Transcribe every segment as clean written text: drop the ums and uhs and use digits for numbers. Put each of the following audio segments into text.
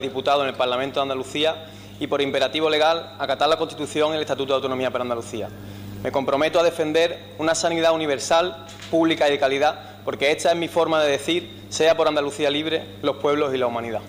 diputado en el Parlamento de Andalucía y, por imperativo legal, acatar la Constitución y el Estatuto de Autonomía para Andalucía. Me comprometo a defender una sanidad universal, pública y de calidad, porque esta es mi forma de decir: sea por Andalucía libre, los pueblos y la humanidad.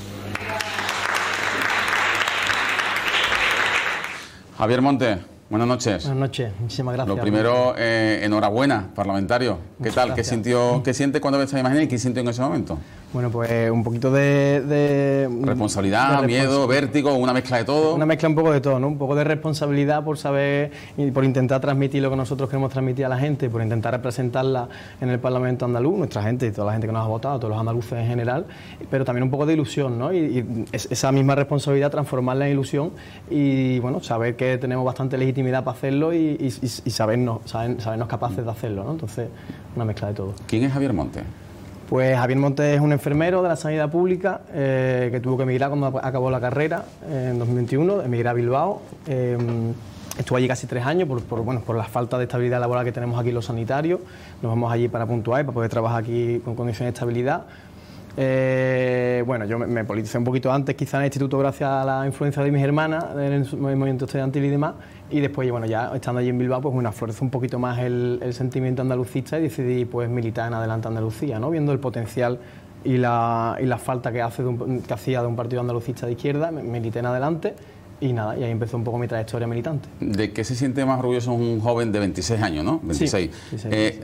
Javier Montes, buenas noches. Buenas noches, muchísimas gracias. Lo primero, enhorabuena, parlamentario. ¿Qué tal? ¿Qué siente cuando ves esta imagen y qué sintió en ese momento? Bueno, pues un poquito de responsabilidad, miedo, vértigo, una mezcla de todo. Una mezcla un poco de todo, ¿no? Un poco de responsabilidad por saber y por intentar transmitir lo que nosotros queremos transmitir a la gente, por intentar representarla en el Parlamento andaluz, nuestra gente y toda la gente que nos ha votado, todos los andaluces en general, pero también un poco de ilusión, ¿no? Y esa misma responsabilidad transformarla en ilusión y, bueno, saber que tenemos bastante legitimidad para hacerlo y sabernos capaces de hacerlo, ¿no? Entonces, una mezcla de todo. ¿Quién es Javier Montes? Pues Javier Montes es un enfermero de la sanidad pública que tuvo que emigrar cuando acabó la carrera en 2021, emigré a Bilbao. Estuve allí casi 3 años por la falta de estabilidad laboral que tenemos aquí los sanitarios. Nos vamos allí para puntuar, para poder trabajar aquí con condiciones de estabilidad. Bueno, yo me politicé un poquito antes, quizá en el instituto, gracias a la influencia de mis hermanas en el movimiento estudiantil y demás. Y después, bueno, ya estando allí en Bilbao, pues bueno, floreció un poquito más el sentimiento andalucista y decidí pues militar en Adelante Andalucía, ¿no? Viendo el potencial y la falta que hacía de un partido andalucista de izquierda, milité en Adelante y nada, y ahí empezó un poco mi trayectoria militante. ¿De qué se siente más orgulloso un joven de 26 años, no? 26. Sí.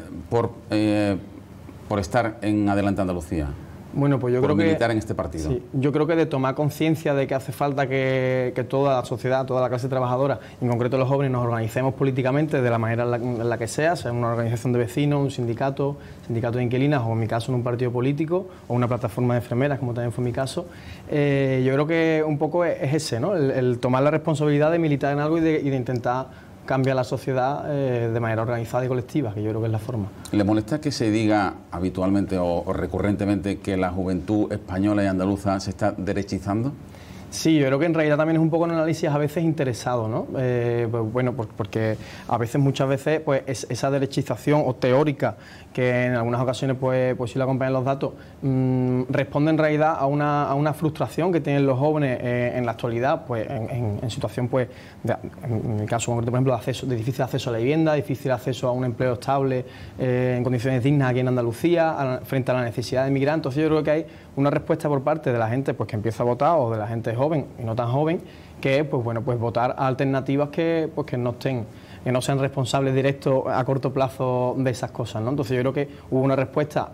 Por estar en Adelante Andalucía. Bueno, pues yo creo que militar en este partido. Sí, yo creo que de tomar conciencia de que hace falta que toda la sociedad, toda la clase trabajadora, en concreto los jóvenes, nos organicemos políticamente de la manera en la que sea una organización de vecinos, un sindicato de inquilinas, o en mi caso en un partido político, o una plataforma de enfermeras, como también fue mi caso. Yo creo que un poco es ese, ¿no? El tomar la responsabilidad de militar en algo y de intentar cambia la sociedad de manera organizada y colectiva, que yo creo que es la forma. ¿Le molesta que se diga habitualmente o recurrentemente que la juventud española y andaluza se está derechizando? Sí, yo creo que en realidad también es un poco un análisis a veces interesado, ¿no? Pues bueno, porque a veces, muchas veces, pues esa derechización o teórica, que en algunas ocasiones pues sí lo acompañan los datos, responde en realidad a una frustración que tienen los jóvenes en la actualidad, pues en situación, pues, en mi caso concreto, por ejemplo, de difícil acceso a la vivienda, difícil acceso a un empleo estable en condiciones dignas aquí en Andalucía, frente a la necesidad de emigrar. Entonces yo creo que hay una respuesta por parte de la gente pues que empieza a votar, o de la gente joven y no tan joven, que es pues votar a alternativas que no sean responsables directos a corto plazo de esas cosas, ¿no? Entonces yo creo que hubo una respuesta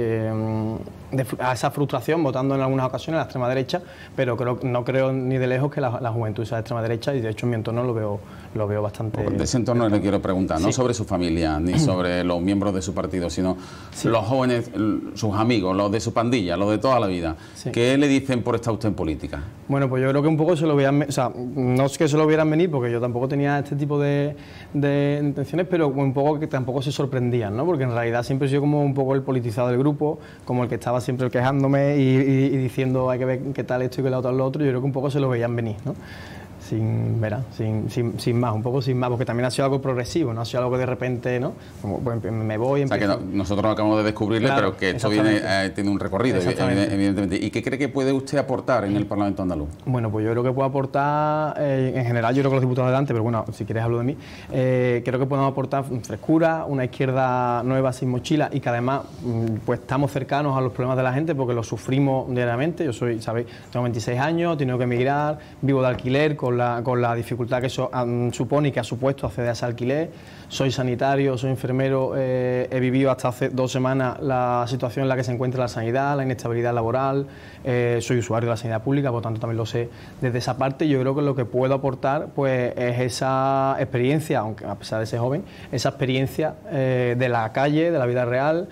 a esa frustración votando en algunas ocasiones a la extrema derecha, pero no creo ni de lejos que la juventud sea de extrema derecha, y de hecho en mi entorno lo veo bastante. De ese entorno le quiero preguntar, no sobre su familia ni sobre los miembros de su partido, sino los jóvenes, sus amigos, los de su pandilla, los de toda la vida. Sí. ¿Qué le dicen por estar usted en política? Bueno, pues yo creo que un poco se lo veían, o sea, no es que se lo vieran venir, porque yo tampoco tenía este tipo de intenciones, pero un poco que tampoco se sorprendían, ¿no? Porque en realidad siempre he sido como un poco el politizado del grupo, como el que estaba siempre quejándome y diciendo hay que ver qué tal esto y qué lo otro. Yo creo que un poco se lo veían venir, ¿no? Sin más, un poco sin más, porque también ha sido algo progresivo, no ha sido algo que de repente, ¿no? Como, pues, me voy... O sea, que nosotros acabamos de descubrirle, claro, pero que esto tiene un recorrido, evidentemente. ¿Y qué cree que puede usted aportar en el Parlamento andaluz? Bueno, pues yo creo que puedo aportar, en general, yo creo que los diputados adelante, pero bueno, si quieres hablo de mí, creo que podemos aportar frescura, una izquierda nueva sin mochila, y que además pues estamos cercanos a los problemas de la gente porque los sufrimos diariamente. Yo ¿sabéis? Tengo 26 años, he tenido que emigrar, vivo de alquiler, con la dificultad que eso supone y que ha supuesto acceder a ese alquiler. Soy sanitario, soy enfermero, he vivido hasta hace 2 semanas la situación en la que se encuentra la sanidad, la inestabilidad laboral, soy usuario de la sanidad pública, por tanto también lo sé desde esa parte. Yo creo que lo que puedo aportar pues es esa experiencia, aunque a pesar de ser joven, esa experiencia de la calle, de la vida real,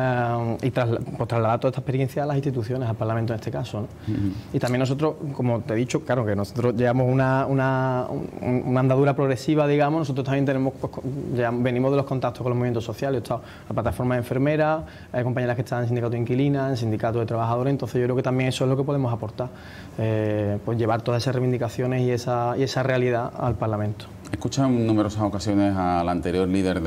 y trasladar toda esta experiencia a las instituciones, al Parlamento en este caso, ¿no? Y también nosotros, como te he dicho, claro que nosotros llevamos una andadura progresiva, digamos. Nosotros también venimos de los contactos con los movimientos sociales. He estado en la plataforma de enfermeras, hay compañeras que están en sindicato de inquilinas, en sindicato de trabajadores. Entonces yo creo que también eso es lo que podemos aportar, pues llevar todas esas reivindicaciones y esa realidad al Parlamento. He escuchado en numerosas ocasiones al anterior líder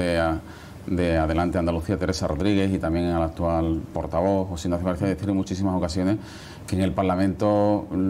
de Adelante Andalucía, Teresa Rodríguez, y también al actual portavoz, José Ignacio García, decir en muchísimas ocasiones que en el Parlamento